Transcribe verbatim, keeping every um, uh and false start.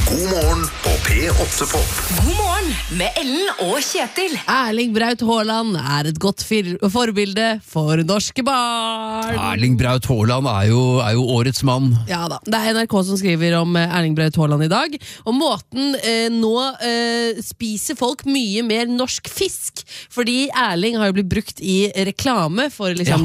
God morgen på P åtte Pop. God morgen med Ellen og Kjetil. Erling Braut Haaland er et godt fir- forbilde for norske barn. Erling Braut Haaland er jo, er jo årets mann. Ja da, det er N R K som skriver om eh, Erling Braut Haaland i dag. Og måten eh, nå eh, spiser folk mye mer norsk fisk. Fordi Erling har jo blitt brukt i reklame for liksom